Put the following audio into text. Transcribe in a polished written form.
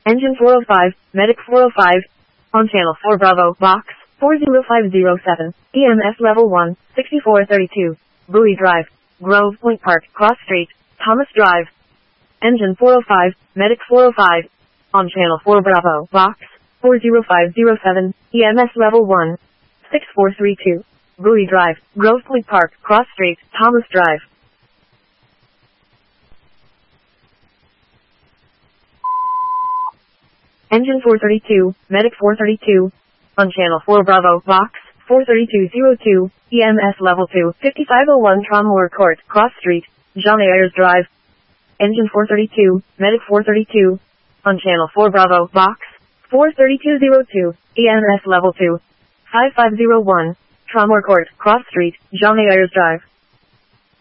Engine 405, Medic 405. On channel 4 Bravo, box 40507. EMS level 1, 6432. Bowie Drive, Grove Point Park, Cross Street, Thomas Drive. Engine 405, Medic 405. On channel 4 Bravo, box 40507. EMS level 1, 6432. Bowie Drive, Grove Point Park, Cross Street, Thomas Drive. Engine 432, Medic 432. On channel 4 Bravo, box 43202. EMS level 2, 5501 Trommoor Court, Cross Street, John Ayres Drive. Engine 432, Medic 432. On channel 4 Bravo, box 43202. EMS level 2, 5501 Trommoor Court, Cross Street, John Ayres Drive.